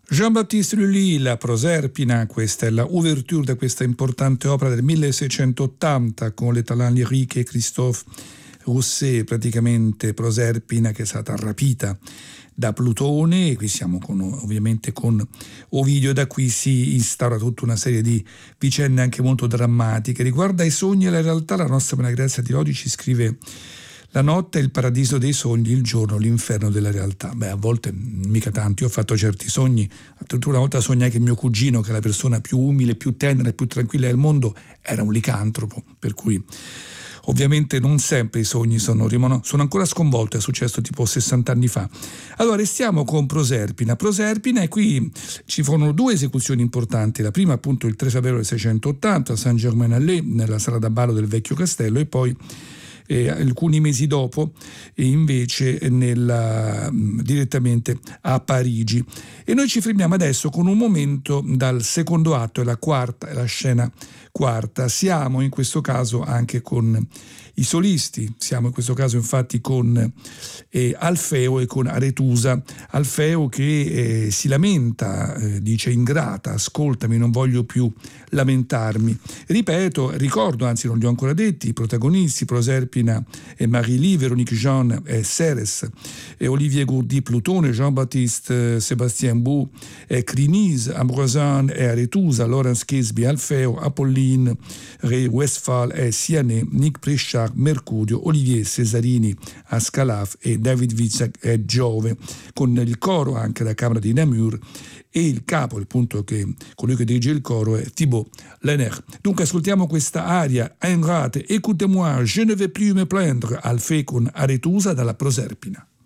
Jean-Baptiste Lully, la Proserpina, questa è la ouverture da questa importante opera del 1680 con le talent lyrique e Christophe Rousset, praticamente Proserpina che è stata rapita da Plutone. Qui siamo ovviamente con Ovidio, da qui si instaura tutta una serie di vicende anche molto drammatiche. Riguardo ai sogni e la realtà, la nostra Maria Grazia Tirodi ci scrive: la notte è il paradiso dei sogni, il giorno l'inferno della realtà. Beh, a volte mica tanto, io ho fatto certi sogni, addirittura una volta sognai che mio cugino, che è la persona più umile, più tenera e più tranquilla del mondo, era un licantropo, per cui ovviamente non sempre i sogni sono ancora sconvolto, è successo tipo 60 anni fa. Allora restiamo con Proserpina, e qui ci furono due esecuzioni importanti, la prima appunto il 3 febbraio del 680 a Saint-Germain-en-Laye, nella sala da ballo del vecchio castello, e poi alcuni mesi dopo invece direttamente a Parigi. E noi ci fermiamo adesso con un momento dal secondo atto, è la scena quarta. Siamo in questo caso anche con i solisti, siamo in questo caso infatti con Alfeo e con Aretusa. Alfeo che si lamenta, dice: ingrata, ascoltami, non voglio più lamentarmi. Ricordo, anzi non li ho ancora detti, i protagonisti: Proserpina e Marie-Lie, Véronique Jeanne e Ceres, e Olivier Gourdy Plutone, Jean-Baptiste Sébastien Bou e Crinise, Ambroisane e Aretusa, Laurence Kisby Alfeo, Apolline Ré Westphal e Sianet, Nick Prichard Mercurio, Olivier Cesarini a Scalaf e David Witzek e Giove, con il coro anche da Camera di Namur, e il capo, colui che dirige il coro, è Thibaut Lenner. Dunque ascoltiamo questa aria: Ingrate, écoutez-moi, je ne vais plus me plaindre, Alfeo con Aretusa dalla Proserpina.